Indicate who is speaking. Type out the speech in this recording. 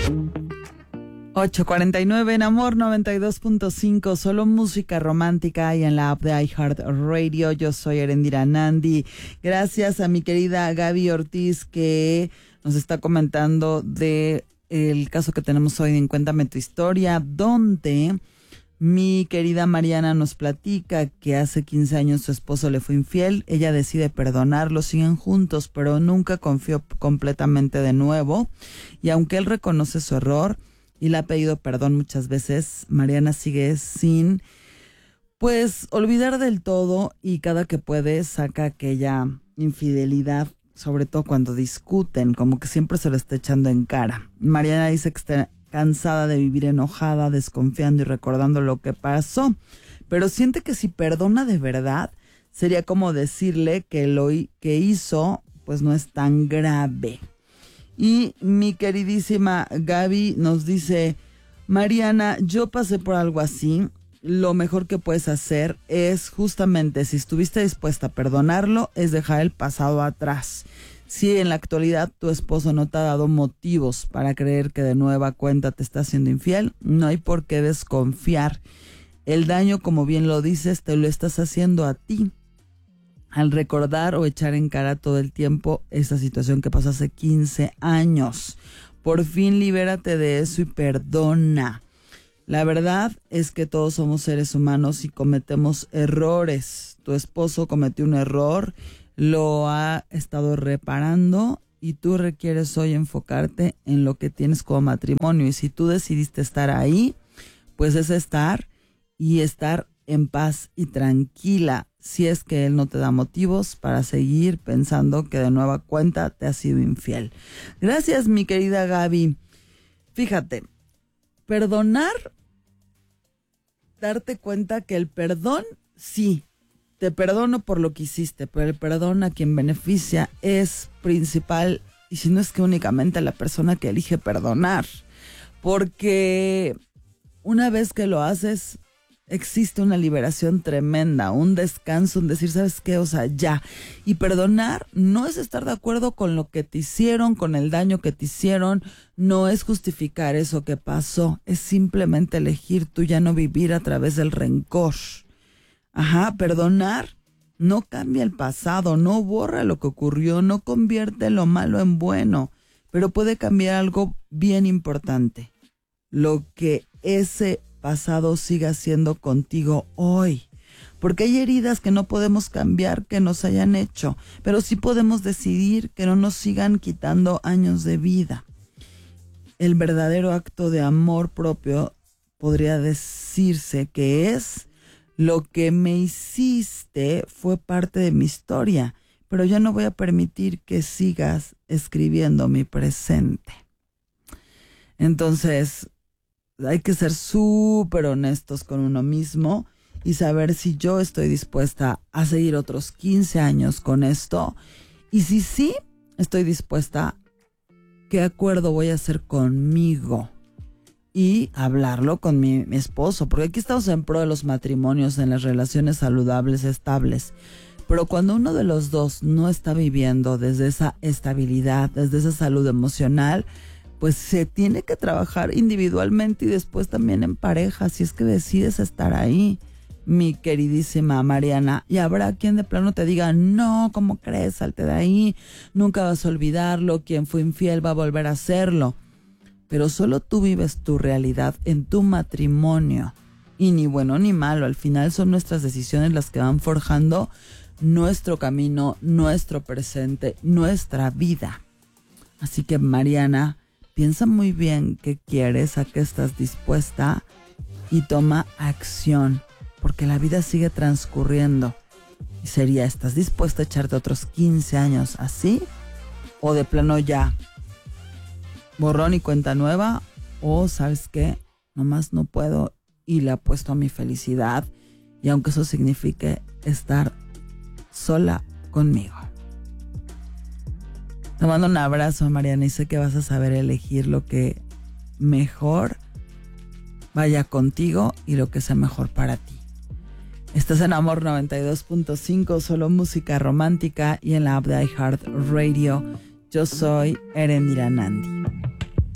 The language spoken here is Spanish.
Speaker 1: 8:49 en Amor 92.5, solo música romántica y en la app de iHeartRadio. Yo soy Erendira Nandi. Gracias a mi querida Gaby Ortiz que nos está comentando de el caso que tenemos hoy en Cuéntame tu historia, donde mi querida Mariana nos platica que hace 15 años su esposo le fue infiel. Ella decide perdonarlo, siguen juntos, pero nunca confió completamente de nuevo. Y aunque él reconoce su error y le ha pedido perdón muchas veces, Mariana sigue sin, pues, olvidar del todo, y cada que puede saca aquella infidelidad, sobre todo cuando discuten, como que siempre se lo está echando en cara. Mariana dice que está cansada de vivir enojada, desconfiando y recordando lo que pasó, pero siente que si perdona de verdad, sería como decirle que lo que hizo, pues, no es tan grave. Y mi queridísima Gaby nos dice: Mariana, yo pasé por algo así. Lo mejor que puedes hacer es justamente, si estuviste dispuesta a perdonarlo, es dejar el pasado atrás. Si en la actualidad tu esposo no te ha dado motivos para creer que de nueva cuenta te está haciendo infiel, no hay por qué desconfiar. El daño, como bien lo dices, te lo estás haciendo a ti al recordar o echar en cara todo el tiempo esa situación que pasó hace 15 años. Por fin libérate de eso y perdona. La verdad es que todos somos seres humanos y cometemos errores. Tu esposo cometió un error, lo ha estado reparando y tú requieres hoy enfocarte en lo que tienes como matrimonio. Y si tú decidiste estar ahí, pues es estar en paz y tranquila, si es que él no te da motivos para seguir pensando que de nueva cuenta te ha sido infiel. Gracias, mi querida Gaby. Fíjate, perdonar, darte cuenta que el perdón, sí, te perdono por lo que hiciste, pero el perdón a quien beneficia es principal, y si no es que únicamente a la persona que elige perdonar, porque una vez que lo haces, existe una liberación tremenda, un descanso, un decir, ¿sabes qué? O sea, ya. Y perdonar no es estar de acuerdo con lo que te hicieron, con el daño que te hicieron, no es justificar eso que pasó, es simplemente elegir tú ya no vivir a través del rencor. Perdonar no cambia el pasado, no borra lo que ocurrió, no convierte lo malo en bueno, pero puede cambiar algo bien importante, lo que ese pasado siga siendo contigo hoy, porque hay heridas que no podemos cambiar que nos hayan hecho, pero sí podemos decidir que no nos sigan quitando años de vida. El verdadero acto de amor propio podría decirse que es: lo que me hiciste fue parte de mi historia, pero ya no voy a permitir que sigas escribiendo mi presente. Entonces, hay que ser súper honestos con uno mismo y saber si yo estoy dispuesta a seguir otros 15 años con esto. Y si sí, estoy dispuesta, ¿qué acuerdo voy a hacer conmigo? Y hablarlo con mi esposo, porque aquí estamos en pro de los matrimonios, en las relaciones saludables, estables. Pero cuando uno de los dos no está viviendo desde esa estabilidad, desde esa salud emocional, pues se tiene que trabajar individualmente y después también en pareja, si es que decides estar ahí, mi queridísima Mariana. Y habrá quien de plano te diga: no, ¿cómo crees? Salte de ahí, nunca vas a olvidarlo, quien fue infiel va a volver a hacerlo. Pero solo tú vives tu realidad en tu matrimonio, y ni bueno ni malo, al final son nuestras decisiones las que van forjando nuestro camino, nuestro presente, nuestra vida. Así que, Mariana, piensa muy bien qué quieres, a qué estás dispuesta y toma acción, porque la vida sigue transcurriendo. Y sería: ¿estás dispuesta a echarte otros 15 años así? ¿O de plano ya borrón y cuenta nueva? ¿O sabes qué? Nomás no puedo y le apuesto a mi felicidad, y aunque eso signifique estar sola conmigo? Te mando un abrazo, Mariana, y sé que vas a saber elegir lo que mejor vaya contigo y lo que sea mejor para ti. Estás en Amor 92.5, solo música romántica, y en la app de iHeartRadio. Yo soy Erendira Nandi.